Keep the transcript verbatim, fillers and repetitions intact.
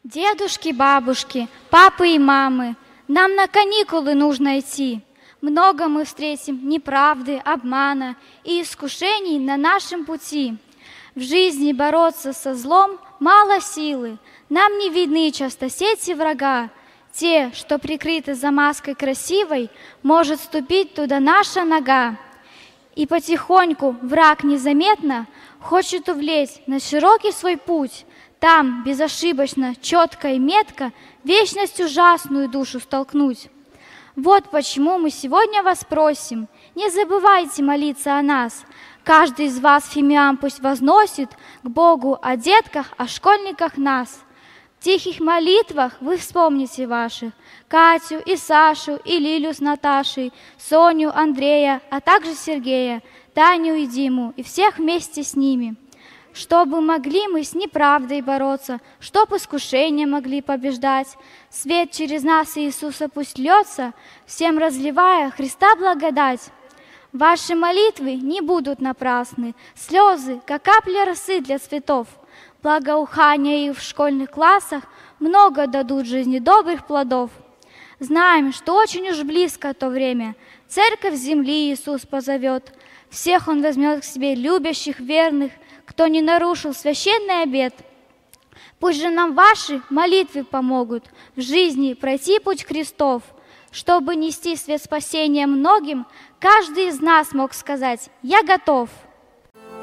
Дедушки, бабушки, папы и мамы, нам на каникулы нужно идти. Много мы встретим неправды, обмана и искушений на нашем пути. В жизни бороться со злом мало силы, нам не видны часто сети врага. Те, что прикрыты за маской красивой, может ступить туда наша нога. И потихоньку враг незаметно хочет увлечь на широкий свой путь. Там безошибочно, четко и метко вечность ужасную душу столкнуть. Вот почему мы сегодня вас просим, не забывайте молиться о нас. Каждый из вас фимиам пусть возносит к Богу о детках, о школьниках нас. В тихих молитвах вы вспомните ваших Катю и Сашу, и Лилю с Наташей, Соню, Андрея, а также Сергея, Таню и Диму, и всех вместе с ними. Чтобы могли мы с неправдой бороться, чтоб искушения могли побеждать. Свет через нас Иисуса пусть льется, всем разливая Христа благодать. Ваши молитвы не будут напрасны, слезы, как капля росы для цветов. Благоухания их в школьных классах много дадут жизни добрых плодов. Знаем, что очень уж близко то время, церковь земли Иисус позовет. Всех Он возьмет к себе любящих, верных, кто не нарушил священный обет. Пусть же нам ваши молитвы помогут в жизни пройти путь крестов, чтобы нести свет спасения многим, каждый из нас мог сказать: «Я готов».